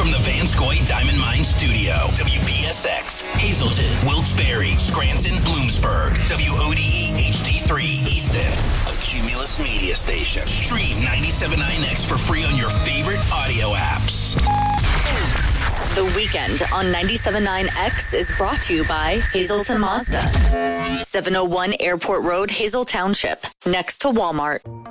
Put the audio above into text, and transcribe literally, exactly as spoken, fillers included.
From the Vanscoy Diamond Mine Studio, W P S X, Hazleton, Wilkes-Barre, Scranton, Bloomsburg, W O D E H D three, Easton, a Cumulus Media Station. Stream ninety-seven point nine X for free on your favorite audio apps. The Weekend on ninety-seven point nine X is brought to you by Hazleton Mazda. seven oh one Airport Road, Hazel Township, next to Walmart.